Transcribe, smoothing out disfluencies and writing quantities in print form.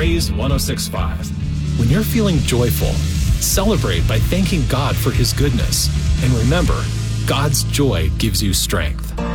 Praise 106.5. When you're feeling joyful, celebrate by thanking God for His goodness. And remember, God's joy gives you strength.